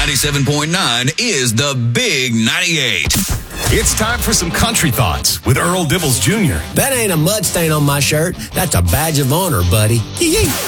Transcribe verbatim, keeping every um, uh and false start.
ninety-seven point nine is the Big ninety-eight. It's time for some country thoughts with Earl Dibbles Junior That ain't a mud stain on my shirt. That's a badge of honor, buddy. Yee-yee.